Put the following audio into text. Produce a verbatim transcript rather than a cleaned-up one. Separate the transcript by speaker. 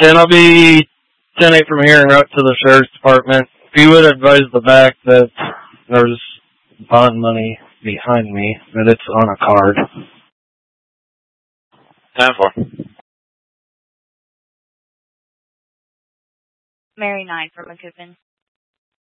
Speaker 1: ten, I'll be ten eight from here and right to the sheriff's department. If you would advise the back that there's bond money behind me, that it's on a card.
Speaker 2: ten four.
Speaker 3: Mary nine from McCoupin.